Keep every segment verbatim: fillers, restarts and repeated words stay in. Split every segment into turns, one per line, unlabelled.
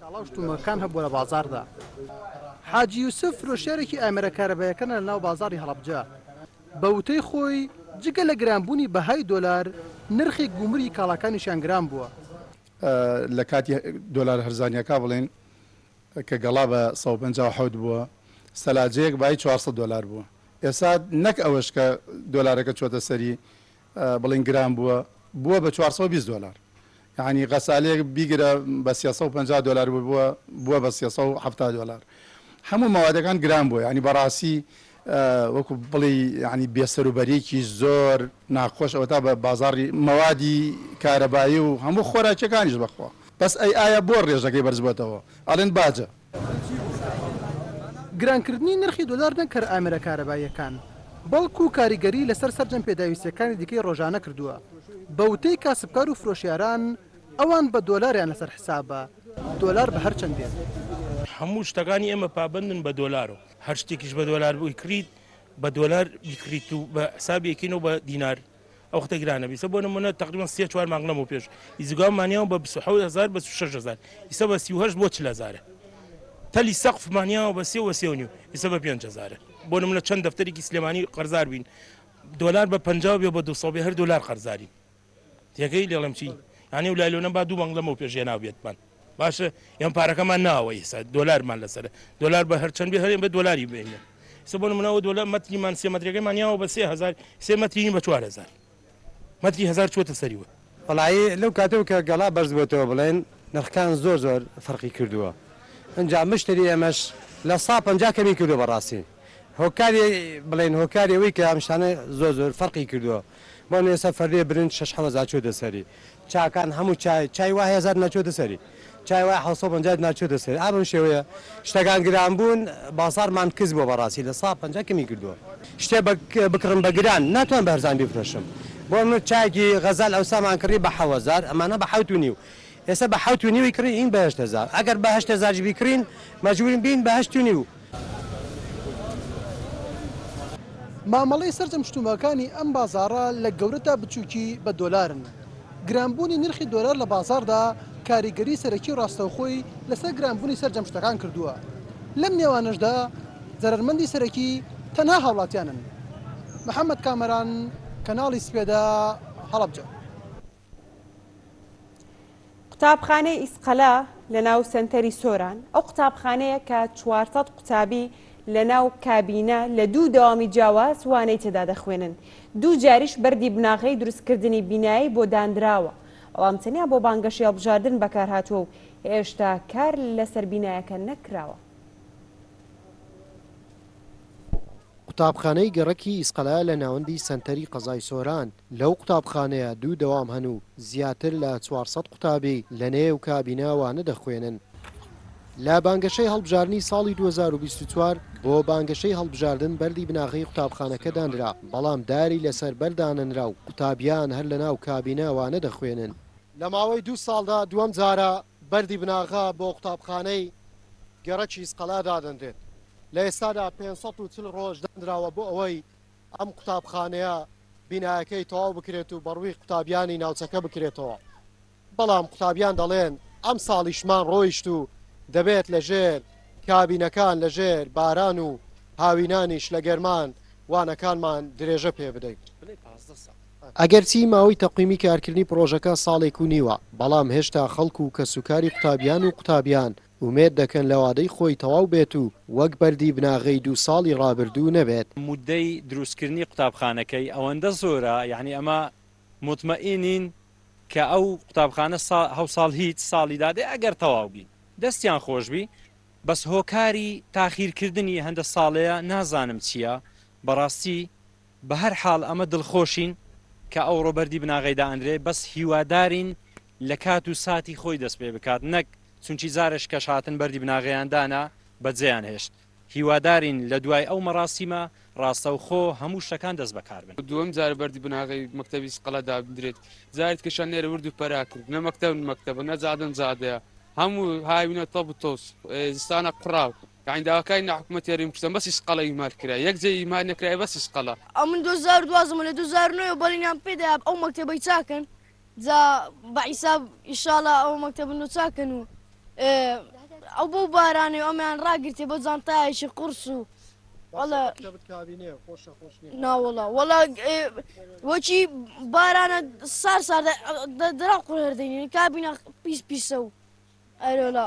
کاڵاوشتومەکان هەبووە لە بازاردا. حاجی یوسف فرۆشیارێکی ئامێرە کارەبایەکەنە لە ناو بازاڕی هەڵەبجە. بە وتەی خۆی جگە لە گرانبوونی بەهای دۆلار نرخی گومری کاڵاکانیشیان گران بووە.
لە کاتی دۆلار هەرزانیەکە بڵێن کە گەڵا بە سەد و پەنجا و حەوت بووە سەلاجەیەک بای چوارسەد دۆلار بووە. ئێستا نەک ئەوەش کە دۆلارەکە چۆتە سەری بڵین گران بووە بووە بە چوارسەد و بیست دۆلار. یعنی غەسالەیەک بیگرە بە سێسەد و پەنجا دۆلار بووە بووە بە سێسەد و حەڤتا دۆلار. هەموو مەوادەکان گران بووە، ینی بەڕاستی وەکو بڵی ینی بێسەروبەریەکی زۆر ناخۆش ئەوە تا بە بازاڕی مەوادی کارەبایی و هەموو خۆراکیەکانیش بەخوا. بەس ئەی ئایا بۆ ڕێژەکەی بەرز بۆتەوە ئەڵێن باجە.
گرانکردنی نرخی دۆلار نەکەر ئامێرە کارەباییەکان، بەڵکو کاریگەری لەسەر سەرجەم پێداویستیەکانی دیکەی ڕۆژانە کردووە. بە وتەی کاسبکار و فرۆشیاران ئەوان بە دۆلاریان لەسەر حسابە، دۆلار بە هەر چەندێن.
هەموو شتەکانی ئێمە پابندن بە دۆلارەوە، هەر شتێکیش بە دۆلار بووی کریت بە دۆلار بیکریت و بە حسابێکینەوە بە دینار ئەو وەختە گرانە بیسە بۆ نمونە تقریبا سێ چوار مانگ لەمەوە پێش ئیزگامانیاوە بە بیست و حەوت هەزار بە شەش هەزار ئیسە بە سی و هەشت بۆ چل هەزارە. تەلی سەقفمانیاوە بە سێ و سێ و نیو ئیسە بە پێنج هەزارە. بۆ نمونە چەند دەفتەرێکی سلێمانی قەرزار بین دۆلار بە پەنجا بێ بە دوو سەد هەر دۆلار قەرزارین. تێگەی لێڵم چی؟ یعنی و لایلۆنە با دوو مانگ لەمەوە پێش هێنا بێتمان. باشە ئێمە پارەکەمان ناوە ئێستا دۆلارمان لەسەرە، دۆلار بە هەر چەند بێ هەرێن بە دۆلاری بێنێ. ئێستا بۆ نمونەوە دۆلار مەتریمان سێ مەترەکەیمانیاوە بە سێ هەزار سێ مەترینی بە چوار هەزار. مەتری هەزار چووەتە سەریوە.
وەڵایی لەو کاتەوە کە گەڵا بەرز بووەتەوە بڵێن نرخەکان زۆر زۆر فەرقی کردووە. ئەنجا مشتری ئێمەش لە سەد و پەنجا کەمی کردووە بەڕاستی. هۆکاری بڵێن هۆکاری ئەوەی کە ئەم شتانە زۆر زۆر فەرقی کردووە. بۆ ئێستا فەردێ برنج شەش حەوت هەزار چووەتە سەری. چاکان هەموو چای چای وای هەزار ناچووەتە سەری. چای وای حەوت سەد و پەنجا ناچووەتە سەری. ئابم شێوەیە شتەکان گران بوون بازاڕمان کز بووە بەڕاستی لە سەد و پەنجا کەمی کردووە. شتێ بکڕم بە گران ناتوان بە هەرزان بیفرۆشم. بۆ من چاکی غەزال ئەوسامان کڕی بە حەوت هەزار ئەمانە بە حەوت و نیو. ئێستا بە حەوت و نیوی کڕی ئین بە هەشت هەزار. ئەگەر بە هەشت هەزار بیکڕین مەجبورین بین بە هەشت و نیو.
مامەڵەی سەرجەم شتومەکانی ئەم بازاڕە لە گەورەتا بچووکی بە دۆلارن. گرانبوونی نرخی دۆلار لە بازاردا کاریگەری سەرەکی و ڕاستەوخۆی لەسەر گرانبوونی سەرجەم شتەکان کردووە. لەم نێوانەشدا زەرەرمەندی سەرەکی تەنها هاوڵاتیانن. محەممەد کامەران کەناڵی سپێدا هەڵەبجە.
قوتابخانەی ئیسقەلا لە ناو سنتەری سۆران ئەو قوتابخانەیە کە چوارسەد قوتابی لە ناو کابینە لە دوو داوامی جیاواز وانەی تێدا دەخوێنن. دوو جاریش بەردی بناغەی دروستکردنی بینایی بۆ دانراوە. ئەوامتەنیا بۆ بانگەشی هەڵبژاردن بەکارهاتووە و هێشتا کار لەسەر بینایەکە نەکراوە.
قوتابخانەی گەڕەکی ئیسقەلا لە ناوەندی سەنتەری قەزای سۆران لەو قوتابخانەیە دوو دەوام هەن و زیاتر لە چوارسەد قوتابی لە نێو کابیناوانە دەخوێنن. لا بانگەشەی هەڵبژاردننی ساڵی دوو هەزار و بیست و چوار بۆ بانگەشەی هەڵبژاردن بەردی بناغی قوتابخانەکە دانرا، بەڵام داری لەسەر بەرداننرا و قوتابیان هەر لە ناو کابیناوانە دەخوێنن. لە ماوەی دوو ساڵدا دووەم جارە بەردی بناغا بۆ قوتابخانەی گەڕەکی ئیسقەلا دادەندێت. لە ئێستادا پێنج و چل ڕۆژ دەنراوە بۆ ئەوەی ئەم قوتابخانەیە بینایەکەی تەواو بکرێت و بەڕووی قوتابیانی ناوچەکە بکرێتەوە. بەڵام قوتابیان دەڵێن ئەم ساڵیشمان ڕۆیشت و دەبێت لەژێر کابینەکان لەژێر باران و هاوینانیش لە گەرمان وانەکانمان درێژە پێ بدەین. ئەگەرچی ماوەی تەقویمی کارکردنی پرۆژەکە ساڵێک و نیوە، بەڵام هێشتا خەڵک و کەسوکاری قوتابیان و قوتابیان ومێد دەکەن لە وادەی خۆی تەواو بێت و وەک بەردی بناغەی دوو ساڵی ڕابردوو نەبێت.
مودەی دروستکردنی قوتابخانەکەی ئەوەندە زۆرە، یعنی ئەمە مطمئینین کە ئەو قوتابخانە هەو ساڵ هیچ ساڵی دادێ ئەگەر تەواو بین دەستیان خۆشبی. بەس هۆکاری تاخیرکردنی هەندە ساڵەیە نازانم چییە. بەڕاستی بە هەر حاڵ ئەمە دڵخۆشین کە ئەو ڕۆبەردی بناغەیدا ئەندرێ، بەس هیوادارین لە کات و ساتی خۆی دەست پێ بکات، نەک چونکی زارش کەش هاتن بەردی بناغەیاندانا بەجێیان هێشت. هیوادارین لە دوای ئەو مەراسیمە ڕاستەوخۆ هەموو شتەکان دەست بەکار بن.
دووەم جارە بەردی بناغەی مەکتەبی ئیسقەڵەدا بدرێت. جارێت کەشان لێرە ورد و پەرا کرد، نە مەکتەب مەکتەبە نەجادن جادەیە هەموو هاوینە تۆ بتۆس زستانە قڕاو. یعنی داواکاری نەحکومەتی هەرێمی کوردستان بەس ئیسقەڵە ئیمار کرا، یەک جێ ئیمار نەکرای بەس ئیسقەڵە.
ئەو من دوو هەزار و دوازدە لە دوو هەزار و نۆ بەڵێنیان پێدا ئەو مەکتەبەی چاکن جا بە حیساب ئینشاڵڵا ئەو مەکتەبن و چاکن و ئەو بۆ بارانێ ئەمیان ڕاگرتێ بۆ جانتایشی قورس و ناوەڵا وەڵا وەچی بارانە سار سار دەرا قوڕ هەردەینی کابینە پیس پیسە و ئەرۆلا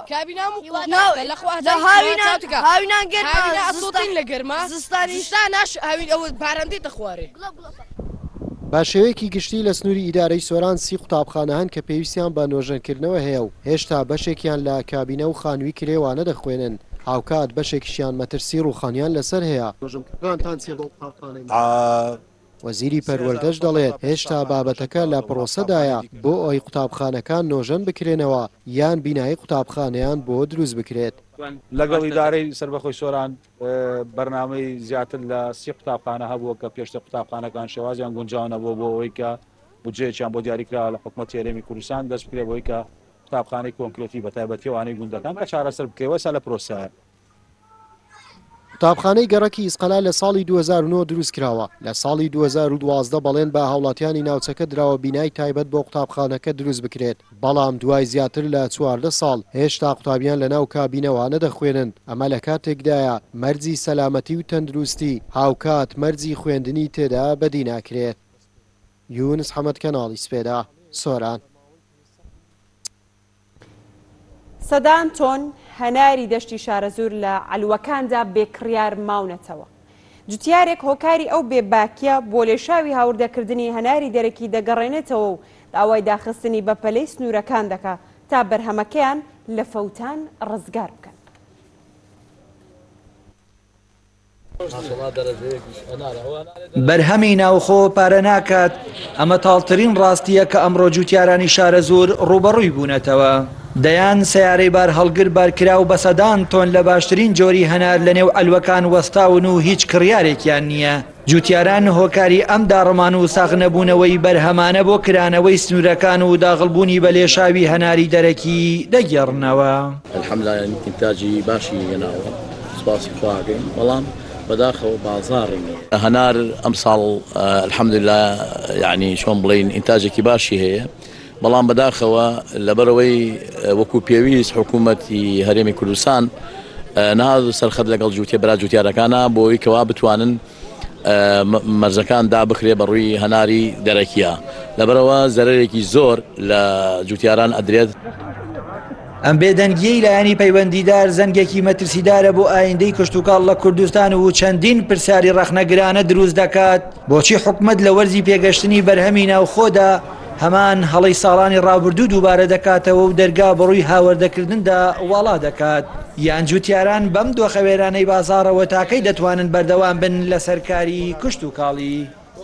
هاوینان گەرماتین لە گەرما زستانیشتاناش هاوین ئەوە بارەندەی دەخوارێ.
با شێوەیەکی گشتی لە سنووری ئیدارەی سۆران سی قوتابخانە هەن کە پێویستیان بە نۆژەنکردنەوە هەیە و هێشتا بەشێکیان لە کابینە و خانووی کرێوانە دەخوێنن هاوکات بەشێکیشیان مەترسی ڕووخانیان لەسەر هەیە. وەزیری پەروەردەش دەڵێت هێشتا بابەتەکە لە پرۆسەدایە بۆ ئەوی قوتابخانەکان نۆژەن بکرێنەوە یان بینایی قوتابخانەیان بۆ دروست بکرێت.
لەگەڵ ئیدارەی سربەخۆی سۆران بەرنامەی زیاتر لە سی قوتابخانە هەبووە کە پێشتر قوتابخانەکان شێوازیان گونجاونەبووە بۆ ئەوەی کە بودجەیەکیان بۆ دیاریکرا لە حکوومەتی هەرێمی کوردستان دەست بکرێت بۆی کە قوتابخانەی کۆنکرێتی بەتایبەتیەوەی گوندەکان کە چارەسەر بکەوە سا لە پرۆسەیە.
قوتابخانەی گەڕەکی ئیسقەلا لە ساڵی دوو هەزار و نۆ دروست کراوە. لە ساڵی دوو هەزار و دوازدە بەڵێن بە هاوڵاتیانی ناوچەکە دراوە بینای تایبەت بۆ قوتابخانەکە دروست بکرێت. بەڵام دوای زیاتر لە چواردە ساڵ هێشتا قوتابیان لە ناو کابینەوانە دەخوێنن. ئەمە لە کاتێکدایە مەرجی سەلامەتی و تەندروستی هاوکات مەرجی خوێندنی تێدا بەدی ناکرێت. یونس حەمەد کەناڵی سپێدا سۆران.
سەدان تۆن هەناری دەشتی شارەزور لە عەلوەکاندا بێکڕیار ماونەتەوە. جوتیارێک هۆکاری ئەو بێباکیە بۆ لێشاوی هاوردەکردنی هەناری دەرەکی دەگەڕێنێتەوە و داوای داخستنی بە پەلەی سنوورەکان دەکا تا بەرهەمەکەیان لە فەوتان ڕزگار بکەن.
بەرهەمی ناوخۆ پارە ناکات ئەمە تاڵترین ڕاستیە کە ئەمڕۆ جوتیارانی شارەزور ڕوبەڕووی بوونەتەوە. دەیان سیارەی بار هەڵگر بارکرا و بە سەدان تۆن لە باشترین جۆری هەنار لە نێو ئەلوەکان وەستاون و هیچ کڕیارێکیان نییە. جوتیاران هۆکاری ئەم داڕەمان و ساغ نەبوونەوەی بەرهەمانە بۆ کرانەوەی سنوورەکان و داغڵبوونی بە لێشاوی هەناری دەرەکی دەگەڕنەوە.
الحەمدولillah ئینتاجی باشی هێناوە سوپاسی خواکەین بەڵام بەداخەوە بازاڕی نییە. هەنار ئەم ساڵ الحەمدولillah یعنی چۆن بڵێین ئینتاجێکی باشی هەیە بەڵام بەداخەوە لەبەرەوەی وەکو پێویست حکوومەتی هەرێمی کوردستان نهاد سەرخەت لەگەڵ جووتێ برا جوتیارەکانە بۆی کەوا بتوانن مەرجەکان دابخرێ بەڕووی هەناری دەرەکیە لەبەرەوە زەرێکی زۆر لە جوتیاران ئەدرێت.
ئەم بێدەنگیەی لایەنی پەیوەندیدار زەنگێکی مەترسیدارە بۆ ئایندەی کشتوکاڵ لە کوردستان و چەندین پرسیاری ڕەخنەگرانە دروست دەکات. بۆچی حکومەت لە وەرزی پێگەشتنی بەرهەمی ناوخۆدا هەمان هەڵەی ساڵانی ڕابردوو دووبارە دەکاتەوە و دەرگا بەڕووی هاوردەکردندا وڵا دەکات یان جوتیاران بەم دۆخەوێرانەی بازاڕەوە تاکەی دەتوانن بەردەوام بن لە سەرکاری کشتوکاڵی.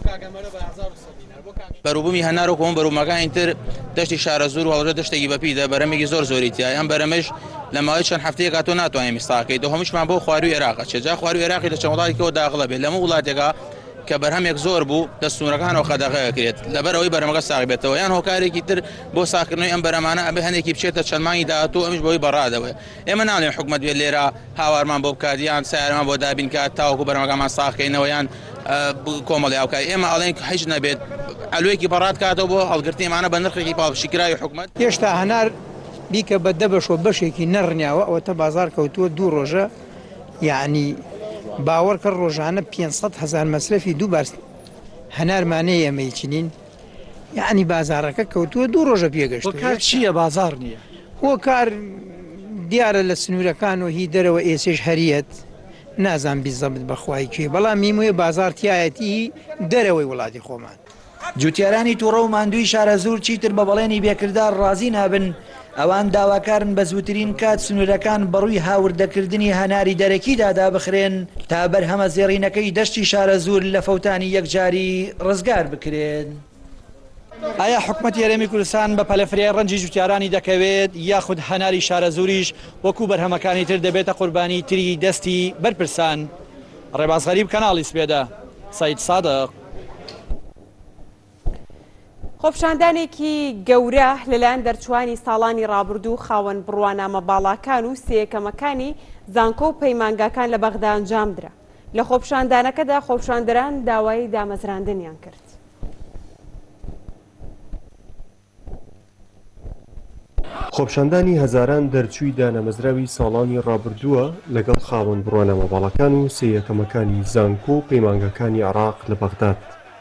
بەروبوومی هەنارۆکۆم بەرومەکانی تر دەشتی شارەزور و هەڵژە دەشتێکی بەپیدا بەرەمێکی زۆر زۆریتیە ئەم بەرەمەش لە ماوەی چەند هەفتەیەکا تۆ ناتوانین میستاقەکەی دەهۆمیشمان بۆ خواروی عێراقە چێجا خواروی عێراقی لە چەند وڵاتێکەوە داخڵە بێت لەمە وڵاتێکە کە بەرهەمێک زۆر بوو دەستوورەکانەوە خەدەغەکرێت لەبەرەوەی بەرەمەکە ساغ بێتەوە یان هۆکارێکی تر بۆ ساکردنەوەی ئەم بەرەمانە ئەبێ هەندێکی بچێتە چەند مانگی داهاتوو ئەمیش بۆی بەڕادەوەی ئێمە ناڵێن حکومەت بێت لێرە هاوارمان بۆ بکات یان سیارمان بۆ دابین کات تاوەکو بەرەمەکەمان ساغکەینەوە یان کۆمەڵی ئاوکاری ئێمە ئەڵێن هیچ نەبێت ئەلوێکی بەڕات کاتەوە بۆ هەڵگرتنیمانە بە نرخێکی پاڵپشیکراوی حکومەت.
هێشتا هەنار بیکە بە دەبەشەوە بەشێکی نەڕنیاوە ئەوە تا بازار کەوتووە دوو ڕۆژە یعنی باوەڕ کە ڕۆژانە پێنج هەزار مەسرەفی دوو بار هەنارمانەیە ئەمەیچنین یعنی بازارەکە کەوتووە دوو ڕۆژە پێگەشت.
کار چییە بازار نییە؟
هۆ کار دیارە لە سنوورەکان و هی دەرەوە ئێسێش هەریەت نازان بیزەمت بەخوای کوێ بەڵام میموێ بازارتیایەتی دەرەوەی وڵاتی خۆمان.
جوتیارانی تووڕە و ماندووی شارەزور چیتر بە بەڵێنی بێکردار ڕازی نابن ئەوان داواکارن بە زووترین کات سنوورەکان بەڕووی هاوردەکردنی هەناری دەرەکیدا دابخرێن تا بەرهەمە زێڕینەکەی دەشتی شارەزور لە فەوتانی یەکجاری ڕزگار بکرێن. ئایا حکومەتی هەرێمی کوردستان بە پەلەفرێ ڕەنجی جوتیارانی دەکەوێت یاخود هەناری شارەزوریش وەکو بەرهەمەکانی تر دەبێتە قوربانی تری دەستی بەرپرسان؟ ڕێباز غەریب کەناڵی سپێدا سەید سادق.
خۆپشاندانێکی گەورە لەلایەن دەرچوانی ساڵانی ڕابردوو خاوەن بڕوانامە باڵاکان و سێیەکەمەکانی زانکۆ و پەیمانگاکان لە بەغدا ئەنجامدرا. لە خۆپشاندانەکەدا خۆپشاندەران داوای دامەزراندنیان کرد.
خۆپشاندانی هەزاران دەرچووی دانەمەزراوی ساڵانی ڕابردووە لەگەڵ خاوەن بڕوانە مەباڵەکان و سێیەکەمەکانی زانکۆ و پەیمانگەکانی عێراق لە بەغداد.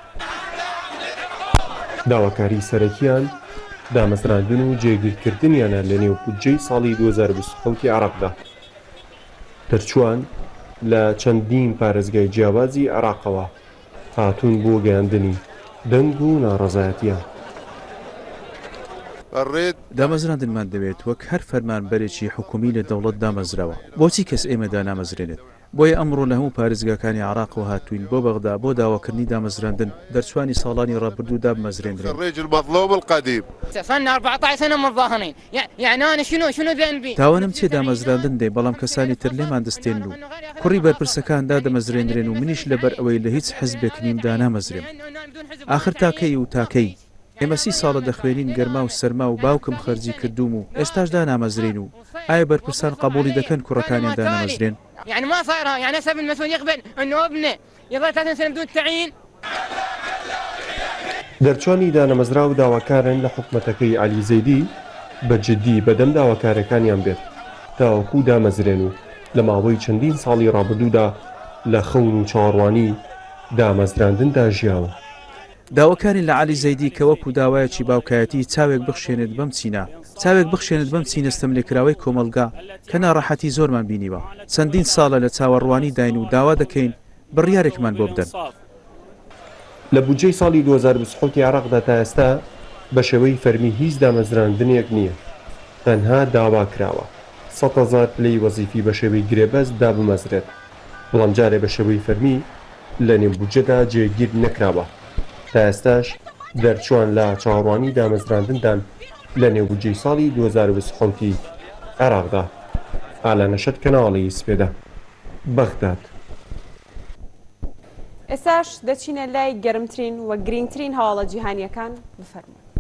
داواکاری سەرەکیان دامەزراندن و جێگیرکردنیانە لە نێو بودجەی ساڵی دوو هەزار و بیست و سێ عێراقدا. دەرچووان لە چەندین پارێزگای جیاوازی عێراقەوە هاتوون بۆ گەیاندنی دەنگ و ناڕەزایەتیان.
دامەزراندنمان دەوێت وەک هەر فەرمانبەرێکی حکومی لە دەوڵەت دامەزراوە. بۆچی کەس ئێمەدا نامەزرێنێت؟ بۆیە ئەمڕۆ لە هەموو پارێزگاکانی عێراقەوە هاتوین بۆ بەغدا بۆ داواکردنی دامەزراندن دەرچوانی ساڵانی ڕابردوودا بمەزرێنرێن. تاوانم چێ دامەزراندن دێ بەڵام کەسانی تر لێمان دەستێن و کوڕی بەرپرسەکاندا دەمەزرێنرێن و منیش لەبەر ئەوەی لە هیچ حزبێک نیمدا نامەزرێم. آخر تاکەی و تاکەی ئێمە سی ساڵە دەخوێنین گەرما و سەرما و باوکم خەرجی کردووم و ئێستاشدا نامەزرێن و ئایا بەرپرسان قبولی دەکەن کوڕەکانیاندا نامەزرێن؟
يعني ما صايرة يعني هسه المسؤول يقبل انه ابنه يظل ثلاثين سنه بدون تعيين.
دەرچوانی دانەمەزرا و داواکارن لە حکومەتەکەی عەلی زەیدی بەجددی بەدەم داواکارەکانیان بێت تاوەکو دامەزرێن و لە ماوەی چەندین ساڵی ڕابردوودا لە خەون و چاوەڕوانی دامەزراندندا ژیاوە.
داواکاری لە عەلی زەیدی کە وەکو داوایەکی باوکایەتی چاوێک بخشێنێت بەم چینە چاوێک بخشێنێت بەم چینەستەم لێکراوەی کۆمەلگا کە ناڕەحەتی زۆرمان بینیوە چەندین ساڵە لە چاوەڕوانی داین و داوا دەکەین بڕیارێکمان بۆ بدەن.
لە بودجەی ساڵی دوو هەزار و بیست و سێ عێراقدا تا ئێستا بە شێوەی فەرمی هیچ دامەزراندنێک نییە، تەنها داوا کراوە سەد هەزار پلەی وەزیفی بە شێوەی گرێبەست دابمەزرێت، بەڵام جارێ بە شێوەی فەرمی لە نێو بودجەدا جێگیر نەکراوە. تا ئێستاش دەرچوان لە چاوەڕوانی دامەزراندندان لە نێوبودجەی ساڵی دوو هەزار و بیست و خەمتی عێراقدا. ئالانەشەت کەناڵی سپێدە بەغداد.
ئێستاش دەچینە لای گەرمترین و گرنگترین هەواڵە جیهانیەکان بفەرمونون.